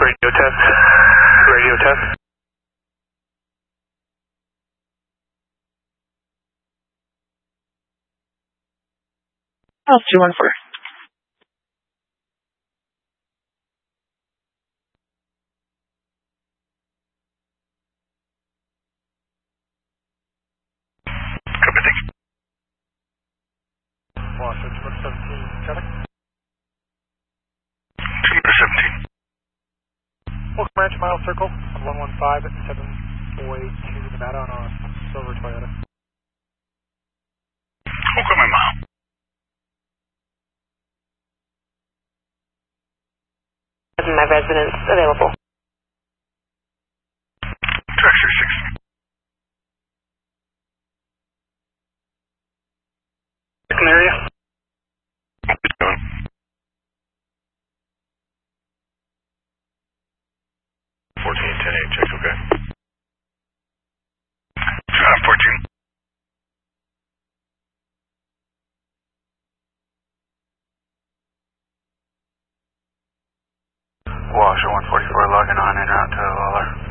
Radio test. Radio test. House 214. Copy, thank you. Washer 217, traffic. 217. Welcome Ranch Mile Circle on 115 at 7482 Nevada on a silver Toyota. Okay, my mom. My residence available. Traxxer 60. Second area. 14-10-8, check, okay. 14. Washer 144 logging on and out to Lawler.